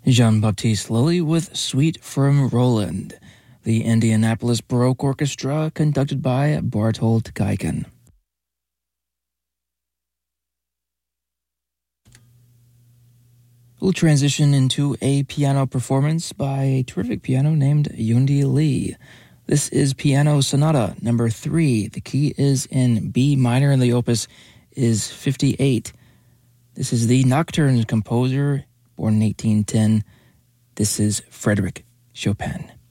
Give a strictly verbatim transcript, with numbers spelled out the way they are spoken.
Jean-Baptiste Lully with Suite from Roland, the Indianapolis Baroque Orchestra conducted by Bartolt Geigen. We'll transition into a piano performance by a terrific piano named Yundi Lee. This is Piano Sonata number three. The key is in B minor and the opus is fifty-eight. This is the Nocturne composer, born in eighteen ten. This is Frédéric Chopin.